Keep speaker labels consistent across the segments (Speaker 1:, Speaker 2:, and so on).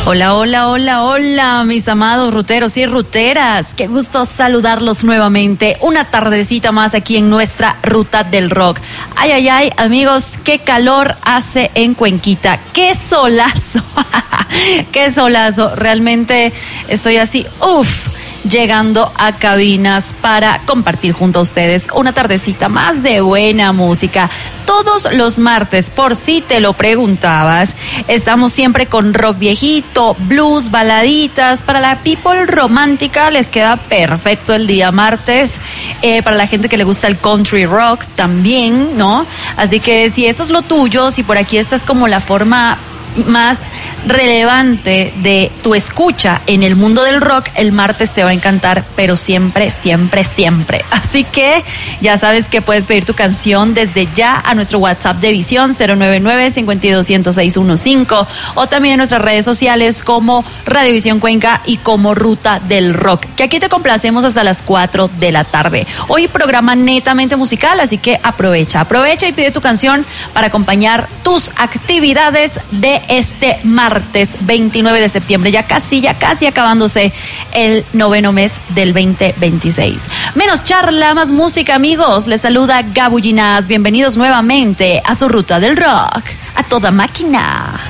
Speaker 1: Hola, hola, hola, hola, mis amados ruteros y ruteras. Qué gusto saludarlos nuevamente. Una tardecita más aquí en nuestra Ruta del Rock. Ay, ay, ay, amigos, qué calor hace en Cuenquita. Qué solazo. Qué solazo. Realmente estoy así, llegando a cabinas para compartir junto a ustedes una tardecita más de buena música. Todos los martes, por si te lo preguntabas, estamos siempre con rock viejito, blues, baladitas. Para la people romántica les queda perfecto el día martes. Para la gente que le gusta el country rock también, ¿no? Así que si eso es lo tuyo, si por aquí esta es como la forma más relevante de tu escucha en el mundo del rock, el martes te va a encantar, pero siempre, siempre, siempre. Así que ya sabes que puedes pedir tu canción desde ya a nuestro WhatsApp de Visión 099-5210-615 o también en nuestras redes sociales como Radiovisión Cuenca y como Ruta del Rock, que aquí te complacemos hasta las 4 de la tarde. Hoy programa netamente musical, así que aprovecha y pide tu canción para acompañar tus actividades de este martes 29 de septiembre, ya casi acabándose el noveno mes del 2026. Menos charla, más música, amigos. Les saluda Gabullinas. Bienvenidos nuevamente a su Ruta del Rock, a toda máquina.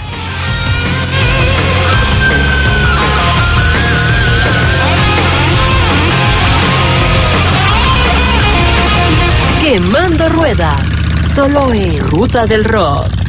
Speaker 2: Quemando ruedas, solo en Ruta del Rock.